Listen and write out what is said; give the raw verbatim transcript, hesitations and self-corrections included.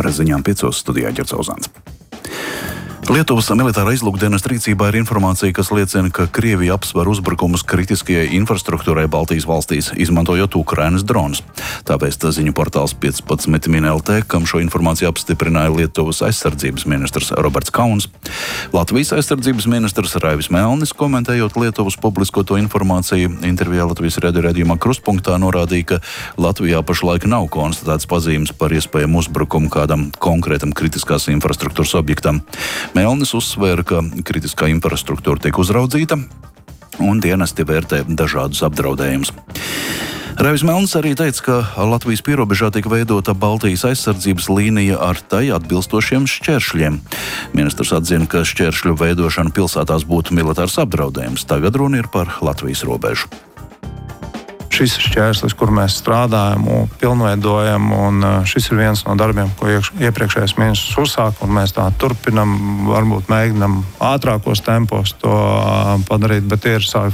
Ar ziņām piecos studijā Ģerts Ozāns. Lietuvas militārā izlūkdienas rīcībā ir informācija, kas liecina, ka Krievija apsver uzbrukumus kritiskajai infrastruktūrai Baltijas valstīs, izmantojot Ukrainas dronus. Tāpēc ziņu portāls piecpadsmit min L T, kam šo informāciju apstiprināja Lietuvas aizsardzības ministrs Roberts Kauns. Latvijas aizsardzības ministrs Raivis Melnis, komentējot Lietuvas publiskoto informāciju, intervijā Latvijas radio raidījumā Krustpunktā norādīja, ka Latvijā pašlaik nav konstatēts pazīmes par iespējamu uzbrukumu kādam konkrētam kritiskās infrastruktūras objektam. Melnis uzsvēra, ka kritiskā infrastruktūra tiek uzraudzīta un dienesti vērtē dažādus apdraudējumus. Raivis Melnis arī teica, ka Latvijas pierobežā tiek veidota Baltijas aizsardzības līnija ar tai atbilstošiem šķēršļiem. Ministrs atzina, ka šķēršļu veidošana pilsētās būtu militārs apdraudējums. Tagad runa ir par Latvijas robežu. Šis ir šķērslis, kur mēs strādājam un pilnveidojam, un šis ir viens no darbiem, ko iepriekšējais ministrs uzsāka, un mēs tā turpinam, varbūt mēģinam ātrākos tempos to padarīt, bet tie ir savi